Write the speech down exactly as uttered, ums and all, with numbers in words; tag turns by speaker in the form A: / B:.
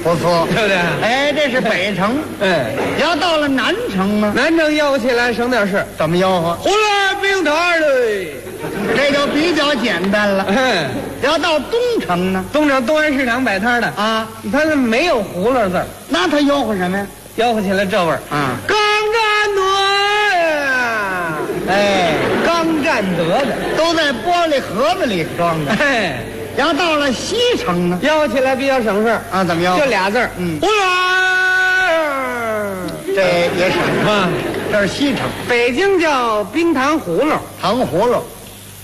A: 不错，
B: 对不对？
A: 哎，这是北城。
B: 哎，
A: 要到了南城呢，
B: 南城吆喝起来省点事。
A: 怎么吆喝？
B: 胡来冰摊嘞，
A: 这就比较简单了。
B: 哎，
A: 要到东城呢，
B: 东城东安市场摆摊的
A: 啊，
B: 他是没有葫芦字儿，
A: 那他吆喝什么呀？
B: 吆喝起来这味儿
A: 啊，
B: 刚占得呀，
A: 哎，
B: 刚占得的，
A: 都在玻璃盒子里装的。
B: 哎，
A: 要到了西城呢，
B: 吆喝起来比较省事儿
A: 啊，怎么吆喝？
B: 就俩字儿，
A: 嗯
B: 胡来。
A: 这也省
B: 啊，
A: 这是西城，
B: 北京叫冰糖葫芦，
A: 糖葫芦。